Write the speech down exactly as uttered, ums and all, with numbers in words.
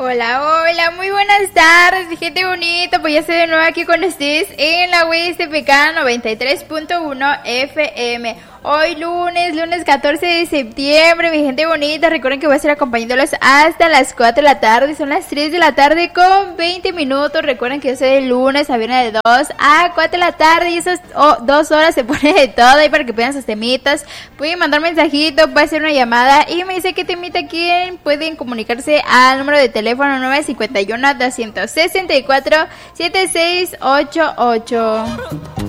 Hola, hola, muy buenas tardes, mi gente bonita, pues ya estoy de nuevo aquí con ustedes en la U S P K noventa y tres punto uno F M. Hoy lunes, lunes catorce de septiembre, mi gente bonita, recuerden que voy a estar acompañándolos hasta las cuatro de la tarde, son las tres de la tarde con veinte minutos, recuerden que yo soy de lunes a viernes de dos a cuatro de la tarde y esas oh, dos horas se pone de todo ahí para que pidan sus temitas, pueden mandar mensajito, puede hacer una llamada y me dice qué temita quieren, pueden comunicarse al número de teléfono nueve cinco uno, dos seis cuatro, siete seis ocho ocho.